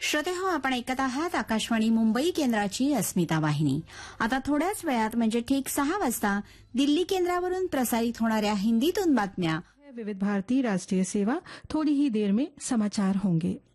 श्रोतेहो, आपण ऐकत आहात आकाशवाणी मुंबई केंद्राची अस्मिता वाहिनी. आता थोड्याच वेळात म्हणजे ठीक 6 वाजता दिल्ली केंद्रावरून प्रसारित होणाऱ्या हिंदीतून बातम्या. विविध भारती राष्ट्रीय सेवा, थोड़ी ही देर में समाचार होंगे.